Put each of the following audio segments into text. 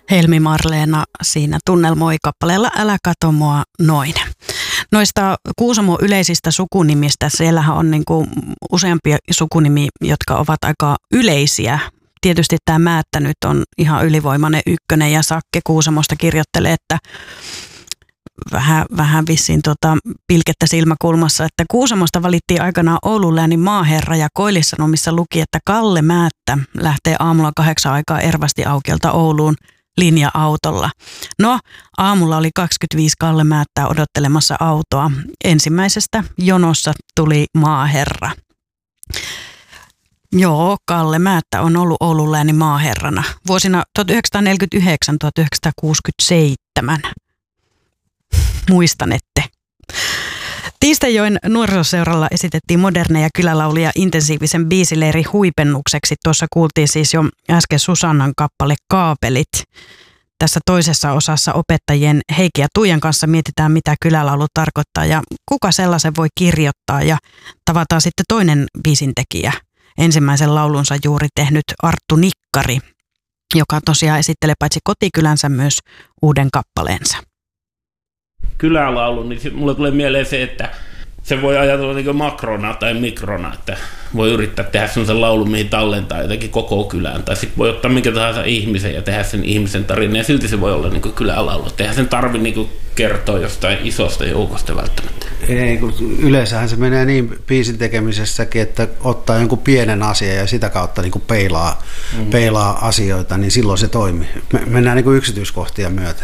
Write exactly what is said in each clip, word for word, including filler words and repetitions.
Helmi Marleena siinä tunnelmoi kappaleella Älä kato mua noin. Noista Kuusamon yleisistä sukunimistä, siellähän on niin kuin useampia sukunimi, jotka ovat aika yleisiä. Tietysti tämä Määttä nyt on ihan ylivoimainen ykkönen ja Sakke Kuusamosta kirjoittelee, että vähän, vähän vissiin tota pilkettä silmäkulmassa, että Kuusamosta valittiin aikanaan Oulun läänin maaherra ja Koillissanomissa luki, että Kalle Määttä lähtee aamulla kahdeksan aikaa Ervasti aukiolta Ouluun linja-autolla. No, aamulla oli kaksikymmentäviisi Kalle Määttää odottelemassa autoa. Ensimmäisestä jonossa tuli maaherra. Joo, Kalle Määttä on ollut Oulun läänin maaherrana vuosina tuhatyhdeksänsataaneljäkymmentäyhdeksän tuhatyhdeksänsataakuusikymmentäseitsemän. Muistanette. Tiistajoen nuorisoseuralla esitettiin moderneja kylälauluja intensiivisen biisileirin huipennukseksi. Tuossa kuultiin siis jo äsken Susannan kappale Kaapelit. Tässä toisessa osassa opettajien Heikki ja Tuijan kanssa mietitään, mitä kylälaulu tarkoittaa ja kuka sellaisen voi kirjoittaa. Ja tavataan sitten toinen biisintekijä, ensimmäisen laulunsa juuri tehnyt Arttu Nikkari, joka tosiaan esittelee paitsi kotikylänsä myös uuden kappaleensa. Kylälaulu, niin mulle tulee mieleen se, että se voi ajatella niin makrona tai mikrona, että voi yrittää tehdä sellaisen laulun, mihin tallentaa jotenkin koko kylään. Tai sitten voi ottaa minkä tahansa ihmisen ja tehdä sen ihmisen tarina, ja silti se voi olla niin kylälaulu. Eihän sen tarvitse niin kertoa jostain isosta joukosta välttämättä. Ei, kun yleensähän se menee niin biisin tekemisessäkin, että ottaa jonkun pienen asian ja sitä kautta niin peilaa, mm. peilaa asioita, niin silloin se toimii. Me mennään niin yksityiskohtia myöten.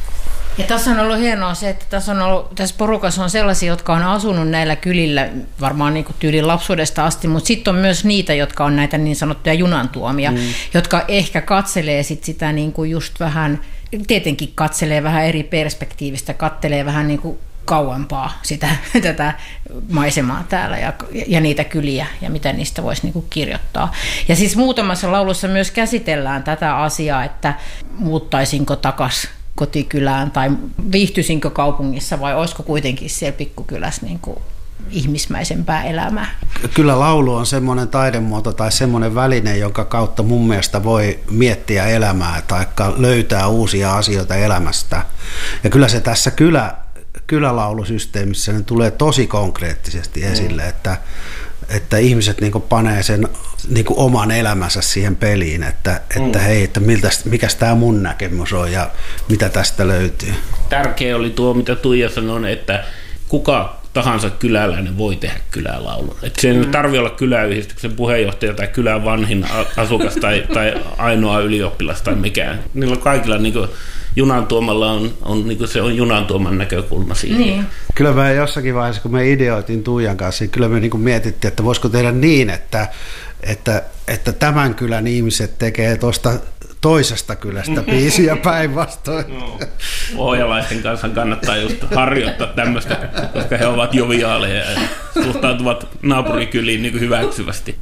Ja tässä on ollut hienoa se, että tässä, on ollut, tässä porukassa on sellaisia, jotka on asunut näillä kylillä varmaan niin kuin tyylin lapsuudesta asti, mutta sitten on myös niitä, jotka on näitä niin sanottuja junantuomia, mm. jotka ehkä katselee sit sitä niin kuin just vähän, tietenkin katselee vähän eri perspektiivistä, katselee vähän niin kuin kauempaa sitä, tätä maisemaa täällä ja, ja niitä kyliä ja mitä niistä voisi niin kuin kirjoittaa. Ja siis muutamassa laulussa myös käsitellään tätä asiaa, että muuttaisinko takaisin kotikylään tai viihtyisinkö kaupungissa vai olisiko kuitenkin siellä pikkukylässä niin kuin ihmismäisempää elämää? Kyllä laulu on semmoinen taidemuoto tai semmoinen väline, jonka kautta mun mielestä voi miettiä elämää tai löytää uusia asioita elämästä. Ja kyllä se tässä kylä, kylälaulusysteemissä niin tulee tosi konkreettisesti esille, mm. että että ihmiset niinku panee sen niinku oman elämänsä siihen peliin, että, että mm. hei, että miltä, mikäs tämä mun näkemys on ja mitä tästä löytyy. Tärkeä oli tuo, mitä Tuija sanoi, että kuka tahansa kyläläinen voi tehdä kylälaulun. Että se ei mm. tarvitse olla kyläyhdistyksen puheenjohtaja tai kylän vanhin asukas tai, tai ainoa ylioppilas tai mikään. Niillä kaikilla niinku junan tuomalla on, on niin kuin se on junan tuoman näkökulma siihen. Niin. Kyllä me jossakin vaiheessa, kun me ideoitiin Tuijan kanssa, niin kyllä me niin kuin mietittiin, että voisiko tehdä niin, että, että, että tämän kylän ihmiset tekee tuosta toisesta kylästä biisiä päinvastoin. No. Ohjalaisten kanssa kannattaa just harjoittaa tämmöistä, koska he ovat joviaaleja ja suhtautuvat naapurikyliin niin kuin hyväksyvästi.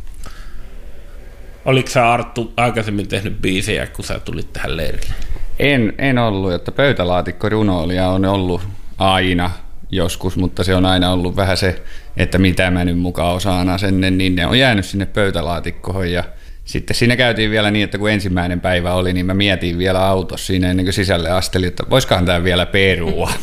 Oliko sä, Arttu, aikaisemmin tehnyt biisejä, kun sä tulit tähän leirille? En, en ollut, että pöytälaatikkorunoilija on ollut aina joskus, mutta se on aina ollut vähän se, että mitä mä nyt mukaan osaan asenne, niin ne on jäänyt sinne pöytälaatikkoon ja sitten siinä käytiin vielä niin, että kun ensimmäinen päivä oli, niin mä mietin vielä autossa siinä ennen kuin sisälle astelin, että voisikohan tämä vielä perua.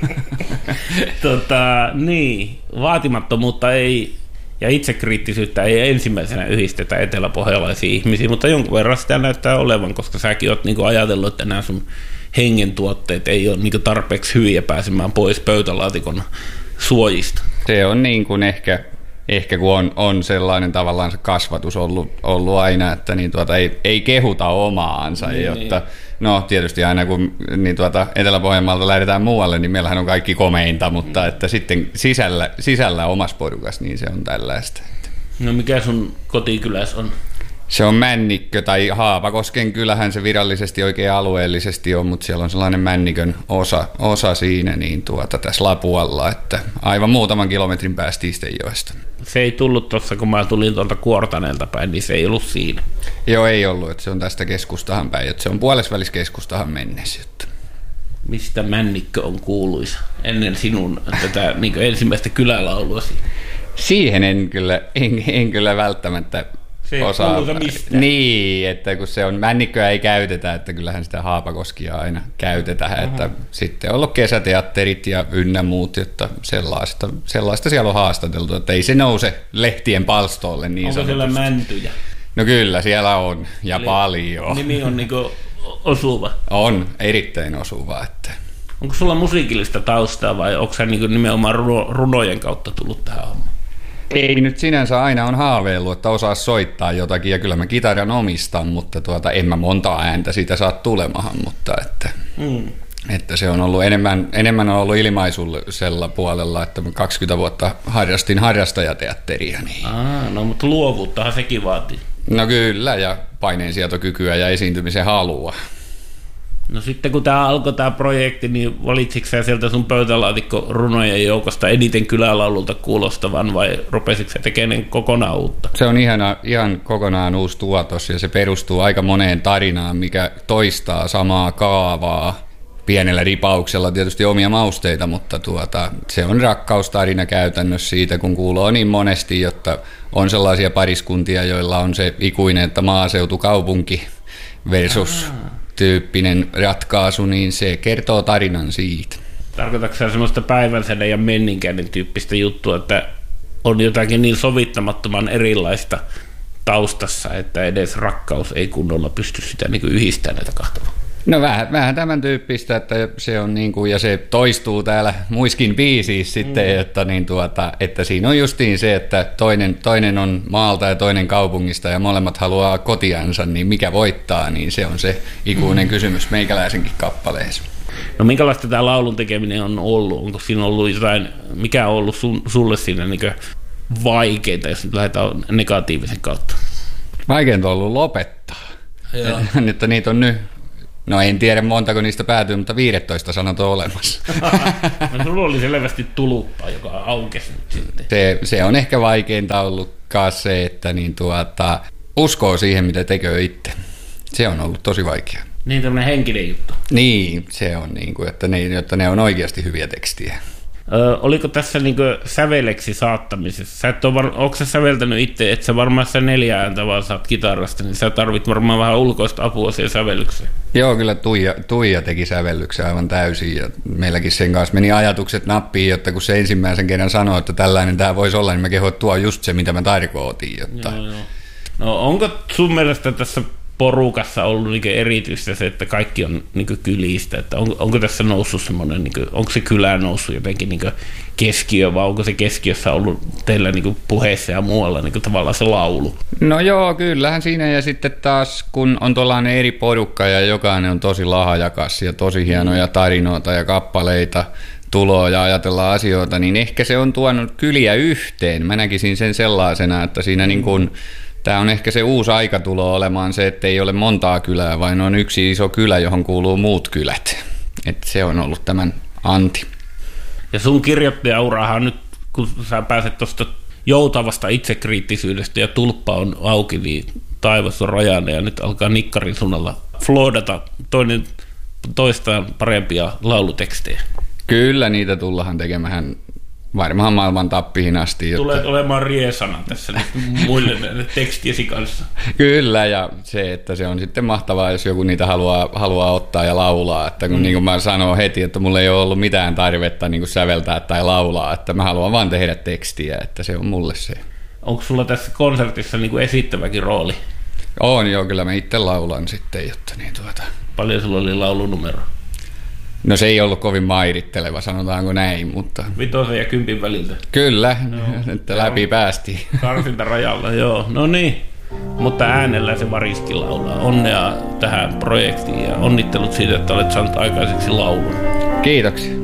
tota, niin, vaatimattomuutta ei ja itsekriittisyyttä ei ensimmäisenä yhdistetä eteläpohjalaisiin ihmisiin, mutta jonkun verran sitä näyttää olevan, koska säkin oot niinku ajatellut, että nämä sun hengentuotteet ei ole niinku tarpeeksi hyviä pääsemään pois pöytälaatikon suojista. Se on niin kuin ehkä, ehkä kun on, on sellainen tavallaan se kasvatus ollut, ollut aina, että niin tuota, ei, ei kehuta omaansa, niin, jotta no tietysti aina kun niin tuota, Etelä-Pohjanmaalta lähdetään muualle, niin meillähän on kaikki komeinta, mutta mm. että sitten sisällä, sisällä omassa porukassa, niin se on tällaista. No mikä sun kotikylässä on? Se on Männikkö tai Haapakosken kylähän se virallisesti oikein alueellisesti on, mutta siellä on sellainen Männikön osa, osa siinä niin tuota, tässä Lapualla, että aivan muutaman kilometrin päästä Istenjoesta. Se ei tullut tuossa, kun mä tulin tuolta Kuortaneelta päin, niin se ei ollut siinä. Joo, ei ollut, että se on tästä keskustahan päin, että se on puolesvälis keskustahan mennessä. Mistä Männikkö on kuuluisa ennen sinun tätä niin ensimmäistä kylälauluasi? Siihen en kyllä, en, en kyllä välttämättä Se osaa. Niin, että kun se on, männikköä ei käytetä, että kyllähän sitä Haapakoskia aina käytetään, Aha. että sitten on ollut kesäteatterit ja ynnä muut, että sellaista, sellaista siellä on haastateltu, että ei se nouse lehtien palstolle niin Onko sanotusti. siellä mäntyjä? No kyllä, siellä on, ja Eli paljon. Nimi on niinku osuva. On, erittäin osuva. Että. Onko sulla musiikillista taustaa vai onko sä niinku nimenomaan runo, runojen kautta tullut tähän hommaan? Ei nyt sinänsä aina on haaveillut, että osaa soittaa jotakin, ja kyllä mä kitaran omistan, mutta tuota, en mä montaa ääntä siitä saa tulemahan, mutta että, mm. että se on ollut enemmän, enemmän on ollut ilmaisullisella puolella, että mä kaksikymmentä vuotta harrastin harrastajateatteria. Niin. Aa, no mutta luovuuttahan sekin vaatii. No kyllä, ja paineensietokykyä ja esiintymisen halua. No sitten kun tämä alkoi tämä projekti, niin valitsitko sä sieltä sun pöytälaatikko runojen joukosta eniten kylälaululta kuulostavan vai rupesitko sä tekemään kokonaan uutta? Se on ihana, ihan kokonaan uusi tuotos ja se perustuu aika moneen tarinaan, mikä toistaa samaa kaavaa. Pienellä ripauksella tietysti omia mausteita, mutta tuota, se on rakkaustarina käytännössä siitä, kun kuuluu niin monesti, jotta on sellaisia pariskuntia, joilla on se ikuinen, että maaseutukaupunki versus Aha. tyyppinen ratkaisu, niin se kertoo tarinan siitä. Tarkoitatko sä semmoista päivänsäden ja menninkäinen tyyppistä juttua, että on jotakin niin sovittamattoman erilaista taustassa, että edes rakkaus ei kunnolla pysty sitä niin kuin yhdistämään näitä kahta? No vähän, vähän tämän tyyppistä, että se on niin kuin, ja se toistuu täällä muiskin biisissä sitten, mm. että, niin tuota, että siinä on justiin se, että toinen, toinen on maalta ja toinen kaupungista ja molemmat haluaa kotiansa, niin mikä voittaa, niin se on se ikuinen mm. kysymys meikäläisenkin kappaleessa. No minkälaista tämä laulun tekeminen on ollut? Onko siinä ollut jotain, mikä on ollut sun, sulle siinä niin vaikeinta, jos nyt lähdetään negatiivisen kautta? Vaikeinta on ollut lopettaa. Että niitä on nyt. No en tiedä montako niistä päätyy, mutta viisitoista sanat on olemassa. No sulla oli selvästi tuluppa, joka aukesi nyt sitten. Se, se on ehkä vaikeinta ollutkaan se, että niin tuota, uskoo siihen, mitä tekee itse. Se on ollut tosi vaikeaa. Niin tämmöinen henkinen juttu. Niin, se on niin kuin, että ne, jotta ne on oikeasti hyviä tekstiä. Ö, oliko tässä niin kuin säveleksi saattamisessa? Sä et ole var... Onko sä säveltänyt itse, että sä varmaan sä neljä ääntä vaan saat kitarasta, niin sä tarvit varmaan vähän ulkoista apua siihen sävellykseen. Joo, kyllä Tuija, Tuija teki sävellyksen aivan täysin ja meilläkin sen kanssa meni ajatukset nappiin, jotta kun se ensimmäisen kerran sanoi, että tällainen tämä voisi olla, niin mä kehoin, että tuo just se, mitä mä tarkoitin. Jotta... Joo, joo. No onko sun mielestä tässä porukassa ollut niinku erityistä se, että kaikki on niinku kylistä, että on, onko tässä noussut semmoinen, niinku, onko se kylä noussut jotenkin niinku keskiö, vai onko se keskiössä ollut teillä niinku puheissa ja muualla niinku tavallaan se laulu? No joo, kyllähän siinä, ja sitten taas kun on tuollainen eri porukka ja jokainen on tosi lahjakas ja tosi hienoja tarinoita ja kappaleita tuloa ja ajatellaan asioita, niin ehkä se on tuonut kyliä yhteen. Mä näkisin sen sellaisena, että siinä niin kuin tämä on ehkä se uusi aika tulo olemaan se, että ei ole montaa kylää, vaan on yksi iso kylä, johon kuuluu muut kylät. Että se on ollut tämän anti. Ja sun kirjoittajaurahan nyt, kun sä pääset tuosta joutavasta itsekriittisyydestä ja tulppa on auki, niin taivas on rajana ja nyt alkaa nikkarin suunnalla floodata toinen toistaan parempia laulutekstejä. Kyllä niitä tullahan tekemään varmaan maailman tappiin asti. Tulee jotta... olemaan riesana tässä nyt muille tekstiesi kanssa. Kyllä, ja se, että se on sitten mahtavaa, jos joku niitä haluaa, haluaa ottaa ja laulaa. Että kun mm. niin kuin mä sanon heti, että mulla ei ole ollut mitään tarvetta niin kuin säveltää tai laulaa, että mä haluan vaan tehdä tekstiä, että se on mulle se. Onko sulla tässä konsertissa niin kuin esittäväkin rooli? On joo, kyllä mä itse laulan sitten, jotta niin tuota... Paljon sulla oli laulunumero? No se ei ollut kovin mairitteleva, sanotaanko näin, mutta... Vitosen ja kympin väliltä. Kyllä, no, että läpi päästiin. Karsinta rajalla, joo. No niin, mutta äänellä se Variski laulaa. Onnea tähän projektiin ja onnittelut siitä, että olet saanut aikaiseksi laulun. Kiitoksia.